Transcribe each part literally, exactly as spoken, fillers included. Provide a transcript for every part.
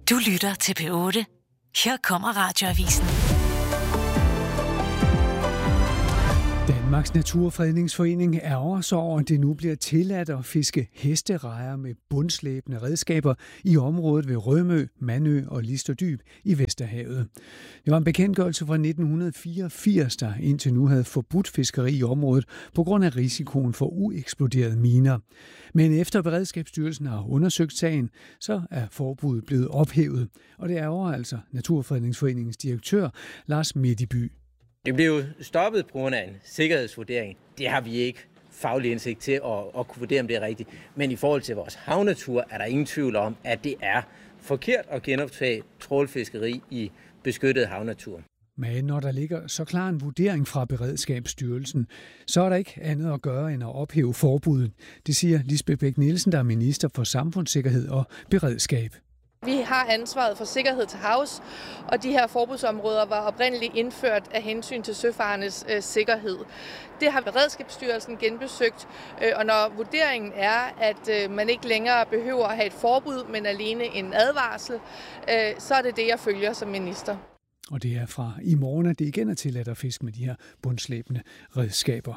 Du lytter til P otte. Her kommer Radioavisen. Danmarks Naturfredningsforening ærger sig over, at det nu bliver tilladt at fiske hesterejer med bundslæbende redskaber i området ved Rømø, Mandø og Listerdyb i Vesterhavet. Det var en bekendtgørelse fra nitten fireogfirs, der indtil nu havde forbudt fiskeri i området på grund af risikoen for ueksploderede miner. Men efter Beredskabsstyrelsen har undersøgt sagen, så er forbuddet blevet ophævet. Og det ærger altså Naturfredningsforeningens direktør Lars Midtby. Det blev jo stoppet på grund af en sikkerhedsvurdering. Det har vi ikke faglig indsigt til at, at kunne vurdere, om det er rigtigt. Men i forhold til vores havnatur er der ingen tvivl om, at det er forkert at genoptage trawlfiskeri i beskyttet havnatur. Men når der ligger så klar en vurdering fra Beredskabsstyrelsen, så er der ikke andet at gøre end at ophæve forbuddet. Det siger Lisbeth Bech-Nielsen, der er minister for samfundssikkerhed og beredskab. Vi har ansvaret for sikkerhed til havs, og de her forbudsområder var oprindeligt indført af hensyn til søfarendes øh, sikkerhed. Det har Beredskabsstyrelsen genbesøgt, øh, og når vurderingen er, at øh, man ikke længere behøver at have et forbud, men alene en advarsel, øh, så er det det, jeg følger som minister. Og det er fra i morgen, at det igen er tilladt at fiske med de her bundslæbende redskaber.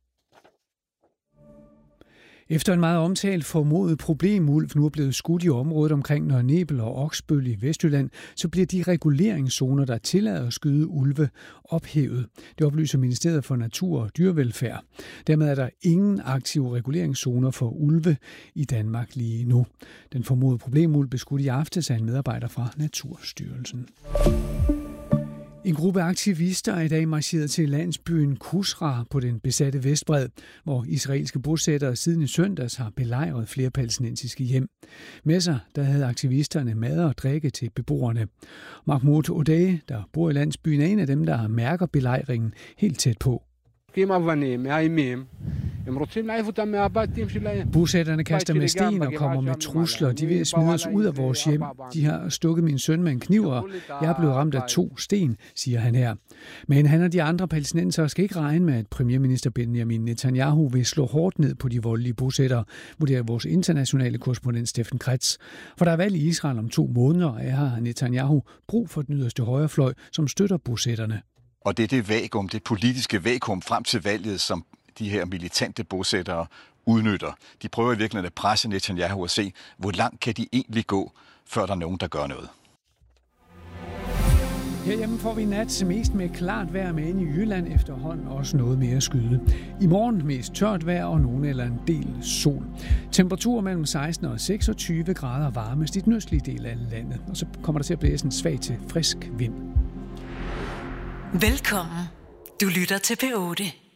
Efter en meget omtalt formodet problemulv nu er blevet skudt i området omkring Nørre Nebel og Oksbøl i Vestjylland, så bliver de reguleringszoner, der tillader at skyde ulve, ophævet. Det oplyser Ministeriet for Natur og Dyrevelfærd. Dermed er der ingen aktive reguleringszoner for ulve i Danmark lige nu. Den formodede problemulv blev skudt i aftes af en medarbejder fra Naturstyrelsen. En gruppe aktivister er i dag marcheret til landsbyen Kusra på den besatte Vestbred, hvor israelske bosættere siden i søndags har belejret flere palæstinensiske hjem. Med sig der havde aktivisterne mad og drikke til beboerne. Mahmoud Odeh, der bor i landsbyen, er en af dem, der mærker belejringen helt tæt på. Bosætterne kaster med sten og kommer med trusler. De vil smide os ud af vores hjem. De har stukket min søn med en kniv, og jeg er blevet ramt af to sten, siger han her. Men han og de andre palæstinensere skal ikke regne med, at premierminister Benjamin Netanyahu vil slå hårdt ned på de voldelige bosættere, vurderer vores internationale korrespondent Steffen Kretz. For der er valg i Israel om to måneder, og har Netanyahu brug for den yderste højrefløj, som støtter bosætterne. Og det er det vakuum, det politiske vakuum frem til valget, som de her militante bosættere udnytter. De prøver i virkeligheden at presse Netanyahu og se, hvor langt kan de egentlig gå, før der er nogen, der gør noget. Herhjemme får vi nat mest med klart vejr, med ind i Jylland efterhånden også noget mere skyde. I morgen mest tørt vejr og nogen eller en del sol. Temperatur mellem seksten og seksogtyve grader varmest i den østlige del af landet. Og så kommer der til at blæse en svag til frisk vind. Velkommen. Du lytter til P otte.